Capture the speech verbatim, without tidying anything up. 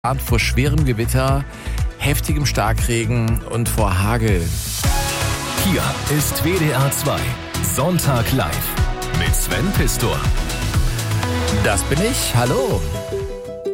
vor schwerem Gewitter, heftigem Starkregen und vor Hagel. Hier ist W D R zwei Sonntag live mit Sven Pistor. Das bin ich. Hallo.